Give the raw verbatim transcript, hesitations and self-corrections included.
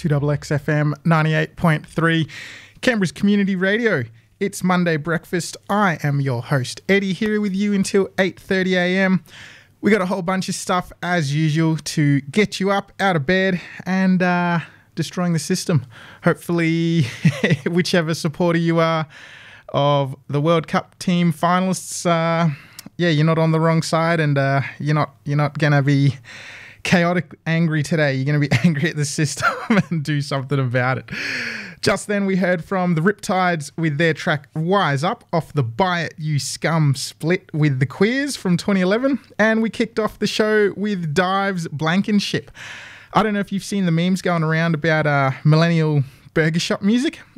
two X X F M ninety-eight point three, Canberra's community radio. It's Monday breakfast. I am your host, Eddie, here with you until eight thirty a m. We got a whole bunch of stuff, as usual, to get you up out of bed and uh, destroying the system. Hopefully, whichever supporter you are of the World Cup team finalists, uh, yeah, you're not on the wrong side, and uh, you're not you're not gonna be chaotic angry today. You're going to be angry at the system and do something about it. Just then we heard from the Riptides with their track Wise Up off the Buy It You Scum split with the Queers from twenty eleven, and we kicked off the show with Dive's Blankenship. I don't know if you've seen the memes going around about uh, millennial burger shop music.